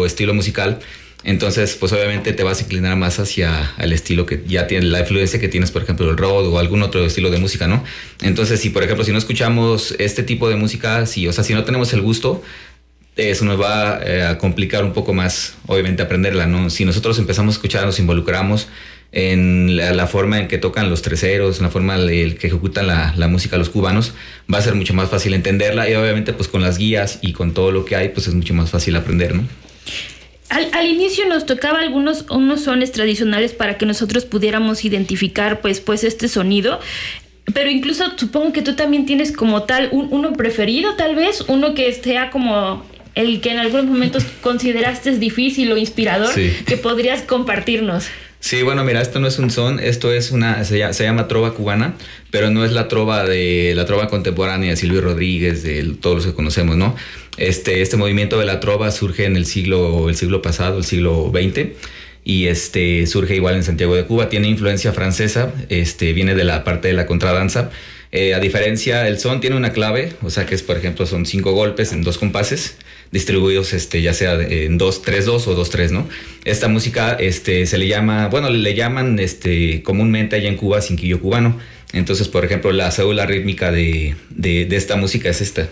estilo musical. Entonces, pues obviamente te vas a inclinar más hacia el estilo que ya tiene, la influencia que tienes, por ejemplo, el rock o algún otro estilo de música, ¿no? Entonces, si por ejemplo, si no escuchamos este tipo de música, si no tenemos el gusto, eso nos va a complicar un poco más, obviamente, aprenderla, ¿no? Si nosotros empezamos a escuchar, nos involucramos en la forma en que tocan los treseros, en la forma en que ejecutan la música los cubanos, va a ser mucho más fácil entenderla y obviamente pues con las guías y con todo lo que hay, pues es mucho más fácil aprender, ¿no? Al inicio nos tocaba unos sones tradicionales para que nosotros pudiéramos identificar pues este sonido, pero incluso supongo que tú también tienes como tal uno preferido, tal vez, uno que sea como el que en algunos momentos consideraste difícil o inspirador, sí, que podrías compartirnos. Sí, bueno, mira, esto no es un son, esto es se llama trova cubana, pero no es la trova contemporánea de Silvio Rodríguez, de todos los que conocemos, ¿no? Este movimiento de la trova surge en el siglo pasado, el siglo XX, y surge igual en Santiago de Cuba, tiene influencia francesa, viene de la parte de la contradanza. A diferencia, el son tiene una clave, o sea que es, por ejemplo, son 5 golpes en 2 compases, distribuidos ya sea en 2-3-2 o 2-3, ¿no? Esta música se le llama, bueno, le llaman comúnmente allá en Cuba cinquillo cubano. Entonces, por ejemplo, la cédula rítmica de esta música es esta.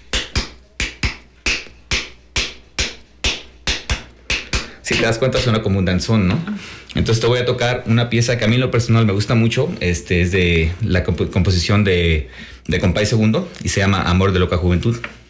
Si te das cuenta, suena como un danzón, ¿no? Entonces te voy a tocar una pieza que a mí en lo personal me gusta mucho. Es de la composición de Compay Segundo y se llama Amor de Loca Juventud.